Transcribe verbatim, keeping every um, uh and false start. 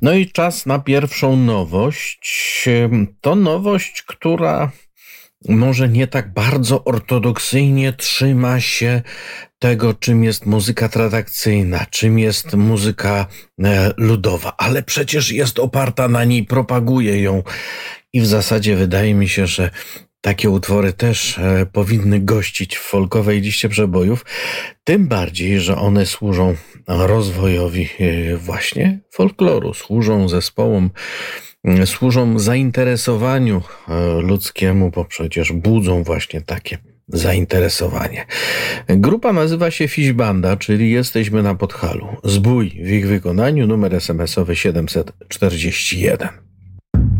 No i czas na pierwszą nowość. To nowość, która może nie tak bardzo ortodoksyjnie trzyma się tego, czym jest muzyka tradycyjna, czym jest muzyka e, ludowa, ale przecież jest oparta na niej, propaguje ją i w zasadzie wydaje mi się, że takie utwory też e, powinny gościć w folkowej liście przebojów, tym bardziej, że one służą rozwojowi e, właśnie folkloru, służą zespołom, e, służą zainteresowaniu e, ludzkiemu, bo przecież budzą właśnie takie zainteresowanie. Grupa nazywa się Fiś Banda, czyli Jesteśmy na Podhalu. Zbój w ich wykonaniu, numer es em esowy siedemset czterdzieści jeden.